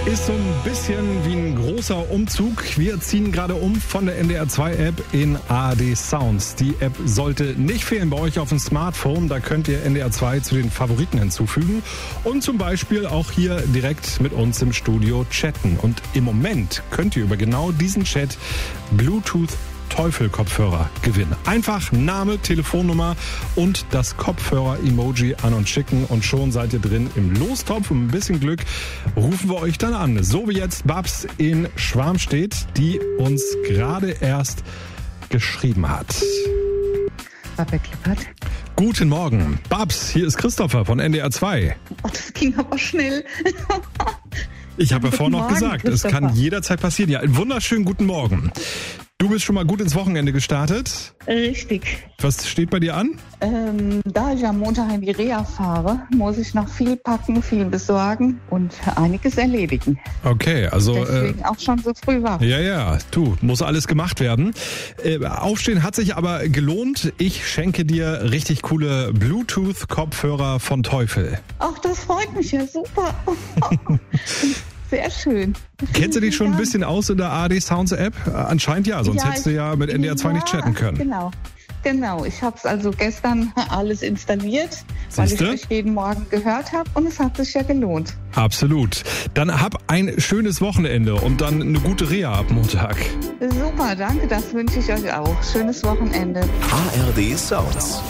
Ist so ein bisschen wie ein großer Umzug. Wir ziehen gerade um von der NDR 2 App in ARD Sounds. Die App sollte nicht fehlen bei euch auf dem Smartphone. Da könnt ihr NDR 2 zu den Favoriten hinzufügen und zum Beispiel auch hier direkt mit uns im Studio chatten. Und im Moment könnt ihr über genau diesen Chat Bluetooth Teufel-Kopfhörer gewinnen. Einfach Name, Telefonnummer und das Kopfhörer-Emoji an uns schicken und schon seid ihr drin im Lostopf. Und ein bisschen Glück rufen wir euch dann an. So wie jetzt Babs in Schwarmstedt, die uns gerade erst geschrieben hat. Babbe Klippert. Guten Morgen. Babs, hier ist Christopher von NDR 2. Oh, das ging aber schnell. Ich habe ja vorhin noch gesagt, es kann jederzeit passieren. Ja, einen wunderschönen guten Morgen. Du bist schon mal gut ins Wochenende gestartet? Richtig. Was steht bei dir an? Da ich am Montag in die Reha fahre, muss ich noch viel packen, viel besorgen und einiges erledigen. Okay, also... Deswegen auch schon so früh wach. Ja, muss alles gemacht werden. Aufstehen hat sich aber gelohnt. Ich schenke dir richtig coole Bluetooth-Kopfhörer von Teufel. Ach, das freut mich ja super. Sehr schön. Kennst du dich schon ein bisschen aus in der ARD Sounds App? Anscheinend ja, sonst hättest du ja mit NDR 2 nicht chatten können. Genau. Ich habe es also gestern alles installiert, weil ich euch jeden Morgen gehört habe und es hat sich ja gelohnt. Absolut. Dann hab ein schönes Wochenende und dann eine gute Reha ab Montag. Super, danke, das wünsche ich euch auch. Schönes Wochenende. ARD Sounds.